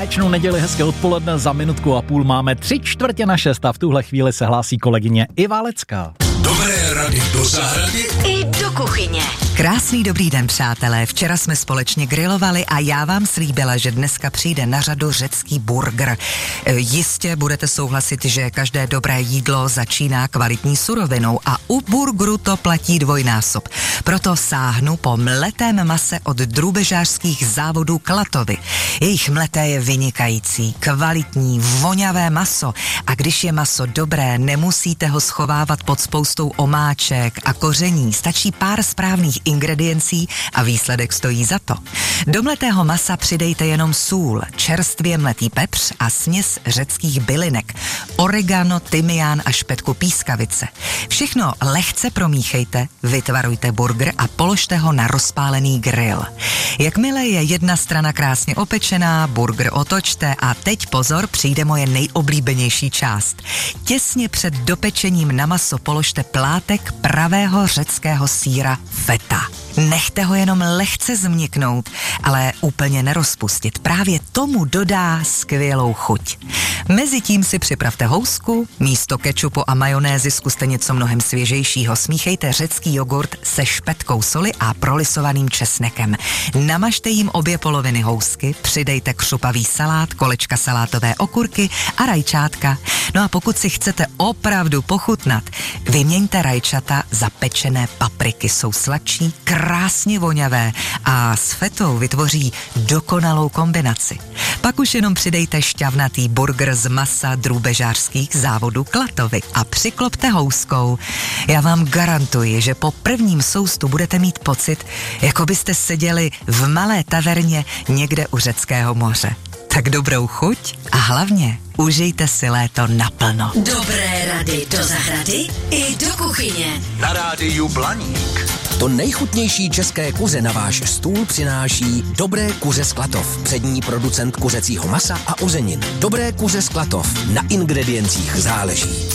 Báječnou neděli, hezké odpoledne, za minutku a půl máme 5:45 a v tuhle chvíli se hlásí kolegyně Iva Lecká. Dobré rady do zahrady i do kuchyně. Krásný dobrý den, přátelé. Včera jsme společně grilovali a já vám slíbila, že dneska přijde na řadu řecký burger. Jistě budete souhlasit, že každé dobré jídlo začíná kvalitní surovinou a u burgeru to platí dvojnásob. Proto sáhnu po mletém mase od drůbežářských závodů Klatovy. Jejich mleté je vynikající, kvalitní, voňavé maso a když je maso dobré, nemusíte ho schovávat pod spoustou omáček a koření. Stačí pár správných ingrediencí a výsledek stojí za to. Do mletého masa přidejte jenom sůl, čerstvě mletý pepř a směs řeckých bylinek, oregano, tymián a špetku pískavice. Všechno lehce promíchejte, vytvarujte burger a položte ho na rozpálený grill. Jakmile je jedna strana krásně opečená, burger otočte a teď pozor, přijde moje nejoblíbenější část. Těsně před dopečením na maso položte plátek pravého řeckého sýra feta. Nechte ho jenom lehce změknout, ale úplně nerozpustit. Právě tomu dodá skvělou chuť. Mezitím si připravte housku, místo kečupu a majonézy zkuste něco mnohem svěžejšího. Smíchejte řecký jogurt se špetkou soli a prolisovaným česnekem. Namažte jim obě poloviny housky, přidejte křupavý salát, kolečka salátové okurky a rajčátka. No a pokud si chcete opravdu pochutnat, vyměňte rajčata za pečené papriky. Jsou sladší, krásně voňavé a s fetou vytvoří dokonalou kombinaci. Pak už jenom přidejte šťavnatý burger z masa drůbežářských závodů Klatovy a přiklopte houskou. Já vám garantuji, že po prvním soustu budete mít pocit, jako byste seděli v malé taverně někde u řeckého moře. Tak dobrou chuť a hlavně užijte si léto naplno. Dobré rady do zahrady i do kuchyně. na rádiu Blaník. To nejchutnější české kuře na váš stůl přináší Dobré kuře z Klatov, přední producent kuřecího masa a uzenin. Dobré kuře z Klatov, na ingrediencích záleží.